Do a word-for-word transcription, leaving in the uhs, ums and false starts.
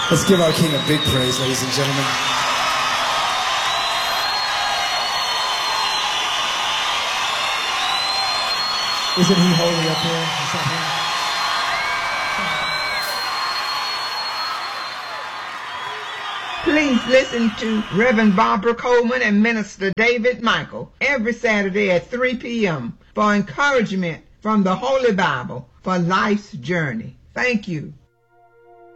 Let's give our King a big praise, ladies and gentlemen. Isn't he holy up there? Is that him? Please listen to Reverend Barbara Coleman and Minister David Michael every Saturday at three p m for encouragement from the Holy Bible for life's journey. Thank you.